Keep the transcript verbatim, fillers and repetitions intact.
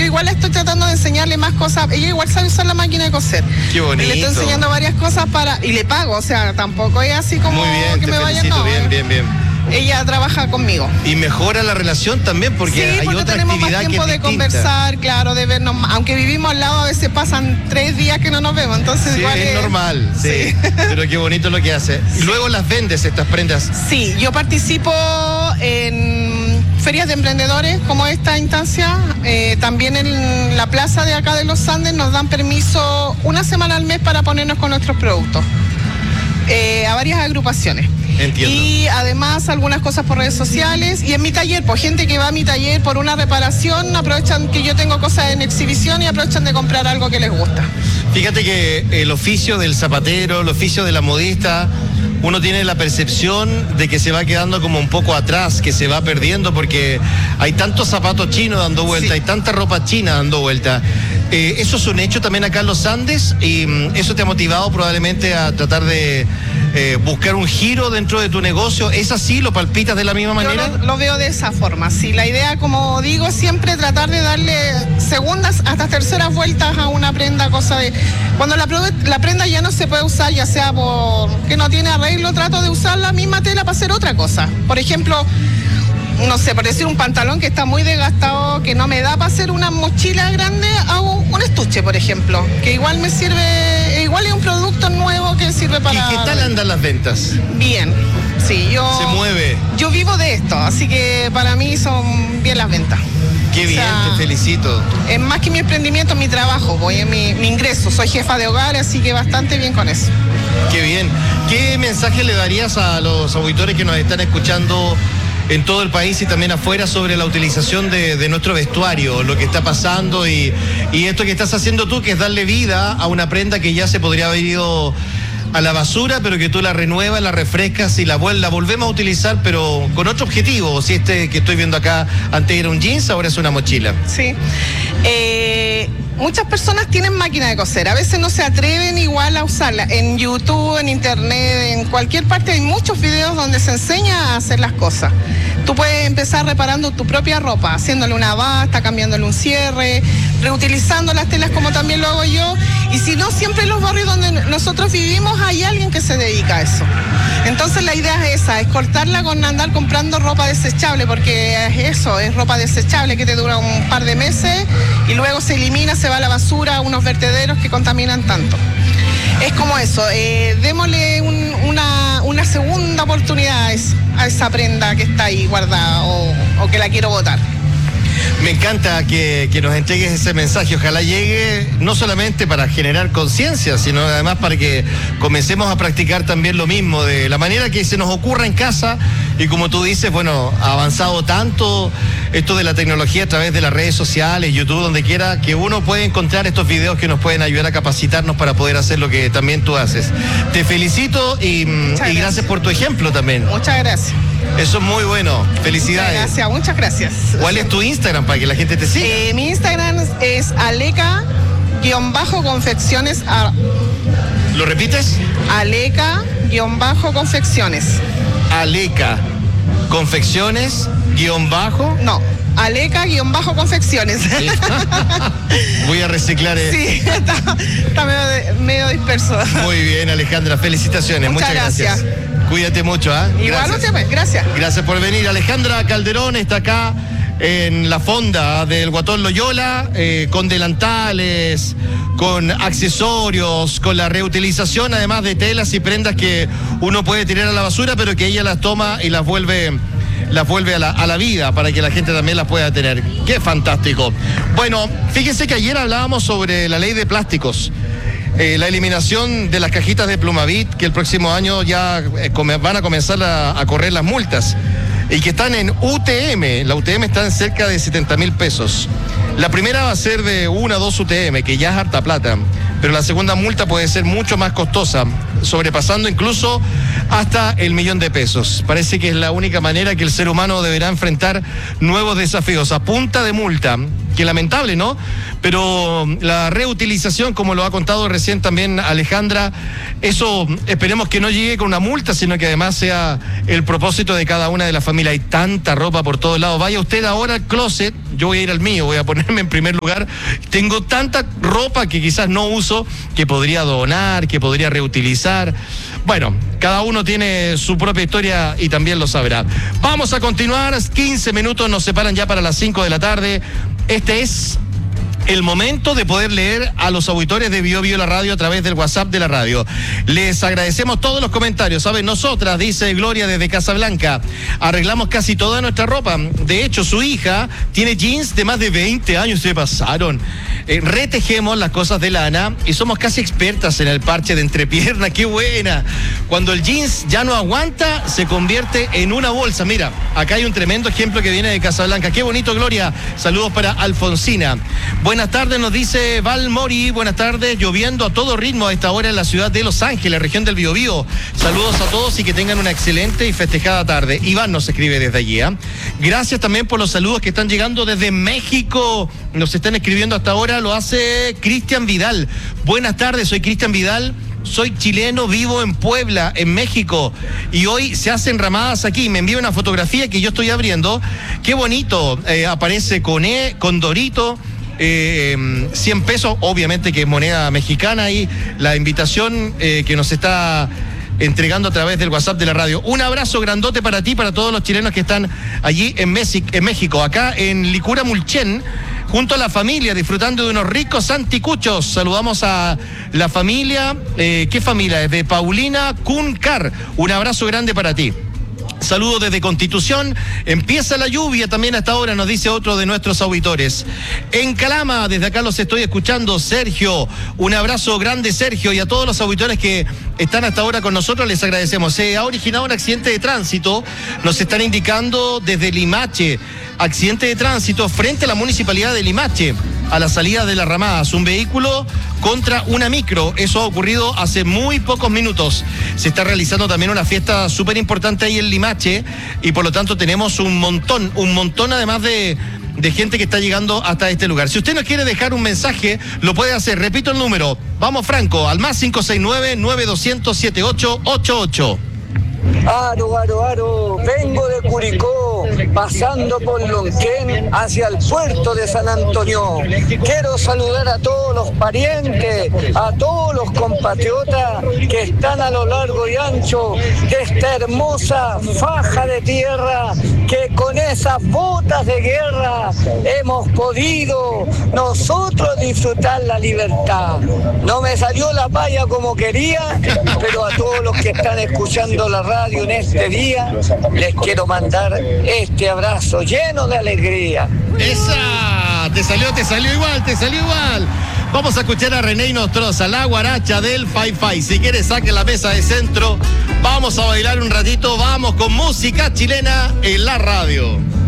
igual estoy tratando de enseñarle más cosas. Ella igual sabe usar la máquina de coser. Qué bonito. Le estoy enseñando varias cosas para y le pago, o sea, tampoco es así como Muy bien, que te me vaya, felicito, no. bien, bien, bien. Ella trabaja conmigo. Y mejora la relación también porque sí, hay porque otra tenemos más actividad tiempo que de es distinta. conversar, claro, de vernos más. Aunque vivimos al lado, a veces pasan tres días que no nos vemos, entonces Sí, igual es, es normal, sí. sí. Pero qué bonito lo que hace. Y luego las vendes estas prendas. Sí, yo participo en ferias de emprendedores como esta instancia. Eh, también en la plaza de acá de Los Andes nos dan permiso una semana al mes para ponernos con nuestros productos. Eh, a varias agrupaciones. Entiendo. Y además algunas cosas por redes sociales y en mi taller, pues gente que va a mi taller por una reparación, aprovechan que yo tengo cosas en exhibición y aprovechan de comprar algo que les gusta. Fíjate que el oficio del zapatero, el oficio de la modista, uno tiene la percepción de que se va quedando como un poco atrás, que se va perdiendo porque hay tantos zapatos chinos dando vuelta, sí. Hay tanta ropa china dando vuelta. Eh, eso es un hecho también acá en los Andes y um, eso te ha motivado probablemente a tratar de eh, buscar un giro dentro de tu negocio. ¿Es así? ¿Lo palpitas de la misma manera? Yo lo, lo veo de esa forma, sí. La idea, como digo, es siempre tratar de darle segundas hasta terceras vueltas a una prenda, cosa de... Cuando la, la prenda ya no se puede usar, ya sea porque no tiene arreglo, trato de usar la misma tela para hacer otra cosa. Por ejemplo... no sé, por decir un pantalón que está muy desgastado, que no me da para hacer una mochila grande, hago un estuche, por ejemplo, que igual me sirve, igual es un producto nuevo que sirve para... ¿Y qué tal andan las ventas? Bien, sí, yo... Se mueve. Yo vivo de esto, así que para mí son bien las ventas. Qué bien, o sea, te felicito. Es más que mi emprendimiento, mi trabajo, voy en mi, mi ingreso, soy jefa de hogar, así que bastante bien con eso. Qué bien. ¿Qué mensaje le darías a los auditores que nos están escuchando en todo el país y también afuera sobre la utilización de, de nuestro vestuario, lo que está pasando y, y esto que estás haciendo tú, que es darle vida a una prenda que ya se podría haber ido a la basura, pero que tú la renuevas, la refrescas y la, la volvemos a utilizar, pero con otro objetivo? Si este que estoy viendo acá, antes era un jeans, ahora es una mochila. Sí. Eh... Muchas personas tienen máquina de coser, a veces no se atreven igual a usarla. En YouTube, en Internet, en cualquier parte hay muchos videos donde se enseña a hacer las cosas. Tú puedes empezar reparando tu propia ropa, haciéndole una basta, cambiándole un cierre, reutilizando las telas como también lo hago yo. Y si no, siempre en los barrios donde nosotros vivimos hay alguien que se dedica a eso. Entonces la idea es esa, es cortarla con andar comprando ropa desechable, porque es eso, es ropa desechable que te dura un par de meses y luego se elimina, se va a la basura, a unos vertederos que contaminan tanto. Es como eso, eh, démosle un, una, una segunda oportunidad a, es, a esa prenda que está ahí guardada o, o que la quiero botar. Me encanta que, que nos entregues ese mensaje. Ojalá llegue no solamente para generar conciencia, sino además para que comencemos a practicar también lo mismo, de la manera que se nos ocurra en casa. Y como tú dices, bueno, ha avanzado tanto esto de la tecnología a través de las redes sociales, YouTube, donde quiera, que uno puede encontrar estos videos que nos pueden ayudar a capacitarnos para poder hacer lo que también tú haces. Te felicito y, y gracias por tu ejemplo también. Muchas gracias. Eso es muy bueno. Felicidades. Muchas gracias, muchas gracias. ¿Cuál es tu Instagram para que la gente te siga? Eh, mi Instagram es aleca-confecciones. ¿Lo repites? Aleca-confecciones. Aleca confecciones guión bajo. No, Aleca-confecciones. Sí. Voy a reciclar eso. Sí, está, está medio, medio disperso. Muy bien, Alejandra, felicitaciones. Muchas, Muchas gracias. gracias. Cuídate mucho, ¿ah? ¿eh? Igual usted, pues, gracias. Gracias por venir. Alejandra Calderón está acá en la fonda del Guatón Loyola, eh, con delantales, con accesorios, con la reutilización, además de telas y prendas que uno puede tirar a la basura, pero que ella las toma y las vuelve, las vuelve a la, a la vida para que la gente también las pueda tener. ¡Qué fantástico! Bueno, fíjense que ayer hablábamos sobre la ley de plásticos. Eh, la eliminación de las cajitas de Plumavit, que el próximo año ya eh, come, van a comenzar a, a correr las multas, y que están en U T M. La U T M está en cerca de setenta mil pesos. La primera va a ser de una o dos U T M, que ya es harta plata, pero la segunda multa puede ser mucho más costosa, sobrepasando incluso hasta el millón de pesos. Parece que es la única manera que el ser humano deberá enfrentar nuevos desafíos, a punta de multa. Qué lamentable, ¿no? Pero la reutilización, como lo ha contado recién también Alejandra, eso esperemos que no llegue con una multa, sino que además sea el propósito de cada una de las familias. Hay tanta ropa por todos lados. Vaya usted ahora al closet, yo voy a ir al mío, voy a ponerme en primer lugar. Tengo tanta ropa que quizás no uso, que podría donar, que podría reutilizar. Bueno, cada uno tiene su propia historia y también lo sabrá. Vamos a continuar, quince minutos nos separan ya para las cinco de la tarde. Este es el momento de poder leer a los auditores de Bio Bio la radio a través del WhatsApp de la radio. Les agradecemos todos los comentarios. ¿Saben? Nosotras, dice Gloria desde Casablanca, arreglamos casi toda nuestra ropa. De hecho, su hija tiene jeans de más de veinte años, se pasaron. Eh, retejemos las cosas de lana y somos casi expertas en el parche de entrepierna. ¡Qué buena! Cuando el jeans ya no aguanta, se convierte en una bolsa. Mira, acá hay un tremendo ejemplo que viene de Casablanca. ¡Qué bonito, Gloria! Saludos para Alfonsina. Buenas tardes, nos dice Val Mori. Buenas tardes, lloviendo a todo ritmo a esta hora en la ciudad de Los Ángeles, región del Biobío. Saludos a todos y que tengan una excelente y festejada tarde. Iván nos escribe desde allí, ¿eh? Gracias también por los saludos que están llegando desde México. Nos están escribiendo hasta ahora, lo hace Cristian Vidal. Buenas tardes, soy Cristian Vidal. Soy chileno, vivo en Puebla, en México, y hoy se hacen ramadas aquí. Me envía una fotografía que yo estoy abriendo. Qué bonito, eh, aparece con E, con Dorito. Eh, cien pesos, obviamente que es moneda mexicana, y la invitación eh, que nos está entregando a través del WhatsApp de la radio. Un abrazo grandote para ti, para todos los chilenos que están allí en, Mesi- en México, acá en Licura Mulchen, junto a la familia, disfrutando de unos ricos anticuchos. Saludamos a la familia, eh, ¿qué familia? Es de Paulina Cuncar. Un abrazo grande para ti. Saludos desde Constitución. Empieza la lluvia también hasta ahora, nos dice otro de nuestros auditores. En Calama, desde acá los estoy escuchando, Sergio. Un abrazo grande, Sergio, y a todos los auditores que están hasta ahora con nosotros les agradecemos. Se ha originado un accidente de tránsito, nos están indicando desde Limache. Accidente de tránsito frente a la municipalidad de Limache, a la salida de las Ramadas, un vehículo contra una micro. Eso ha ocurrido hace muy pocos minutos. Se está realizando también una fiesta súper importante ahí en Limache y por lo tanto tenemos un montón, un montón además de, de gente que está llegando hasta este lugar. Si usted nos quiere dejar un mensaje, lo puede hacer. Repito el número. Vamos, Franco, al más cinco seis nueve, nueve dos cero cero, siete ocho ocho ocho. Aro, aro, aro, vengo de Curicó, pasando por Lonquén hacia el puerto de San Antonio. Quiero saludar a todos los parientes, a todos los compatriotas que están a lo largo y ancho de esta hermosa faja de tierra, que con esas botas de guerra hemos podido nosotros disfrutar la libertad. No me salió la paya como quería, pero a todos los que están escuchando la radio en este día, les quiero mandar este abrazo lleno de alegría. ¡Esa! Te salió, te salió igual, te salió igual. Vamos a escuchar a René Nostroza, la guaracha del Fai Fai. Si quieres, saque la mesa de centro. Vamos a bailar un ratito, vamos con música chilena en la radio.